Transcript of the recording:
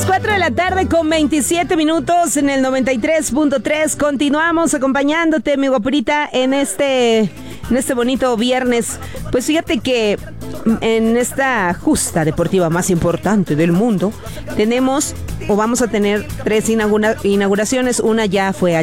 las 4 de la tarde con 27 minutos en el 93.3. Continuamos acompañándote, mi guapurita, en este bonito viernes. Pues fíjate que en esta justa deportiva más importante del mundo, tenemos o vamos a tener 3 inauguraciones. Una ya fue